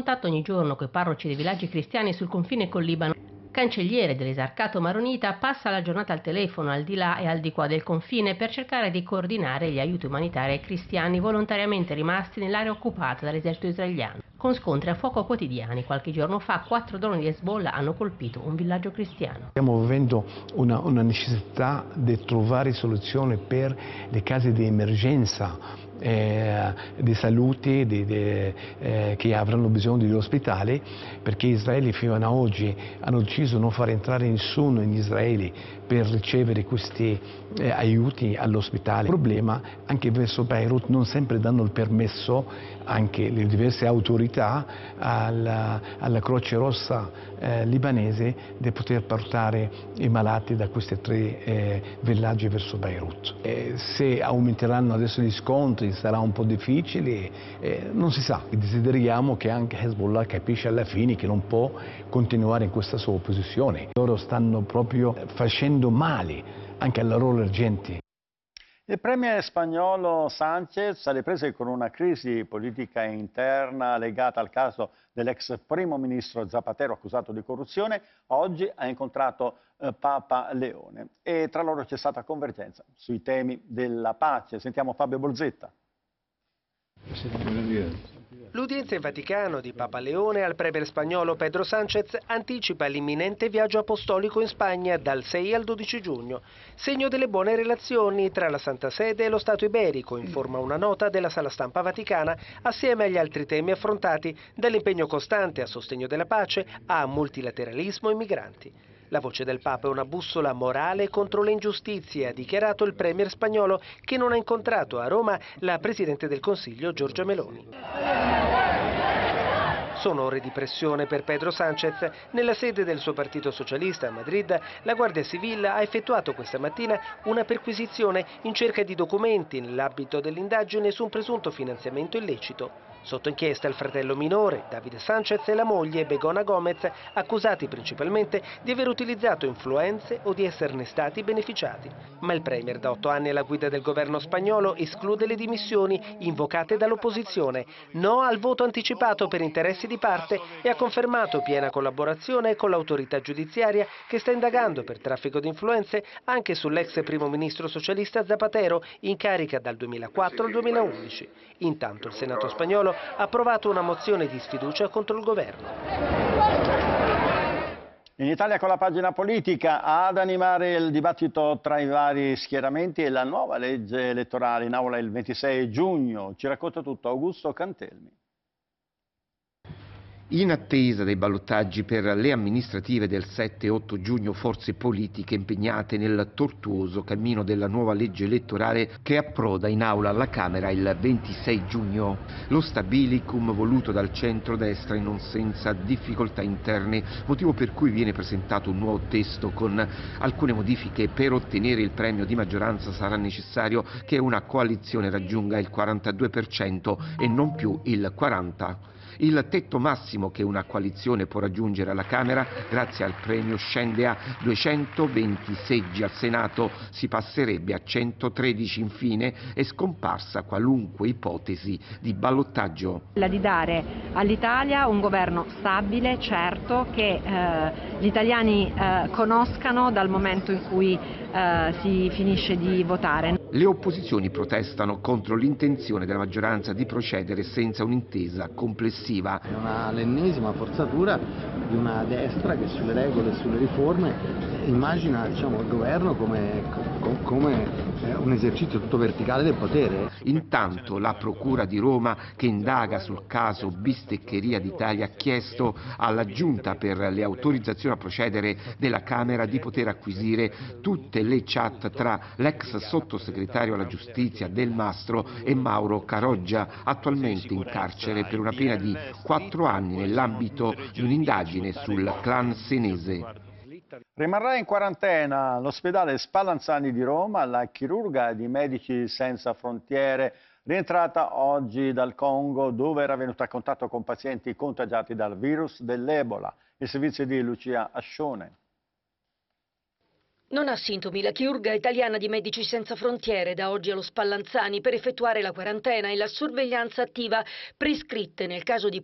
contatto ogni giorno coi parroci dei villaggi cristiani sul confine col Libano, cancelliere dell'Esarcato Maronita passa la giornata al telefono al di là e al di qua del confine per cercare di coordinare gli aiuti umanitari ai cristiani volontariamente rimasti nell'area occupata dall'esercito israeliano. Con scontri a fuoco quotidiani, qualche giorno fa 4 droni di Hezbollah hanno colpito un villaggio cristiano. Stiamo vivendo una necessità di trovare soluzioni per le case di emergenza, di salute che avranno bisogno di ospitali, perché Israele fino ad oggi hanno deciso di non far entrare nessuno in Israele per ricevere questi aiuti all'ospedale. Il problema anche verso Beirut non sempre danno il permesso anche le diverse autorità alla Croce Rossa libanese di poter portare i malati da questi 3 villaggi verso Beirut. Se aumenteranno adesso gli scontri sarà un po' difficile, non si sa. Desideriamo che anche Hezbollah capisca alla fine che non può continuare in questa sua posizione. Loro stanno proprio facendo male anche alla loro gente. Il premier spagnolo Sánchez, alle prese con una crisi politica interna legata al caso dell'ex primo ministro Zapatero accusato di corruzione, oggi ha incontrato Papa Leone e tra loro c'è stata convergenza sui temi della pace. Sentiamo Fabio Bolzetta. L'udienza in Vaticano di Papa Leone al premier spagnolo Pedro Sánchez anticipa l'imminente viaggio apostolico in Spagna dal 6 al 12 giugno, segno delle buone relazioni tra la Santa Sede e lo Stato iberico, informa una nota della Sala Stampa Vaticana, assieme agli altri temi affrontati, dall'impegno costante a sostegno della pace a multilateralismo e migranti. La voce del Papa è una bussola morale contro le ingiustizie, ha dichiarato il premier spagnolo che non ha incontrato a Roma la Presidente del Consiglio Giorgia Meloni. Sono ore di pressione per Pedro Sánchez. Nella sede del suo partito socialista a Madrid, la Guardia Civile ha effettuato questa mattina una perquisizione in cerca di documenti nell'ambito dell'indagine su un presunto finanziamento illecito. Sotto inchiesta il fratello minore, Davide Sánchez, e la moglie, Begona Gómez, accusati principalmente di aver utilizzato influenze o di esserne stati beneficiati. Ma il premier, da 8 anni alla guida del governo spagnolo, esclude le dimissioni invocate dall'opposizione, no al voto anticipato per interessi di parte e ha confermato piena collaborazione con l'autorità giudiziaria che sta indagando per traffico di influenze anche sull'ex primo ministro socialista Zapatero, in carica dal 2004 al 2011. Intanto il Senato spagnolo ha approvato una mozione di sfiducia contro il governo. In Italia con la pagina politica, ad animare il dibattito tra i vari schieramenti e la nuova legge elettorale in aula il 26 giugno. Ci racconta tutto Augusto Cantelmi. In attesa dei ballottaggi per le amministrative del 7 e 8 giugno, forze politiche impegnate nel tortuoso cammino della nuova legge elettorale che approda in aula alla Camera il 26 giugno. Lo stabilicum voluto dal centrodestra e non senza difficoltà interne, motivo per cui viene presentato un nuovo testo con alcune modifiche. Per ottenere il premio di maggioranza sarà necessario che una coalizione raggiunga il 42% e non più il 40%. Il tetto massimo che una coalizione può raggiungere alla Camera, grazie al premio, scende a 220 seggi, al Senato si passerebbe a 113 infine, è scomparsa qualunque ipotesi di ballottaggio. Quella di dare all'Italia un governo stabile, certo, che gli italiani conoscano dal momento in cui si finisce di votare. Le opposizioni protestano contro l'intenzione della maggioranza di procedere senza un'intesa complessiva. È l'ennesima forzatura di una destra che sulle regole e sulle riforme immagina, il governo come un esercizio tutto verticale del potere. Intanto la Procura di Roma, che indaga sul caso Bisteccheria d'Italia, ha chiesto alla Giunta per le autorizzazioni a procedere della Camera di poter acquisire tutte le chat tra l'ex sottosegretario alla giustizia Del Mastro e Mauro Caroggia, attualmente in carcere per una pena di 4 anni nell'ambito di un'indagine sul clan senese. Rimarrà in quarantena all'ospedale Spallanzani di Roma la chirurga di Medici Senza Frontiere, rientrata oggi dal Congo, dove era venuta a contatto con pazienti contagiati dal virus dell'Ebola. Il servizio di Lucia Ascione. Non ha sintomi la chirurga italiana di Medici Senza Frontiere, da oggi allo Spallanzani per effettuare la quarantena e la sorveglianza attiva prescritte nel caso di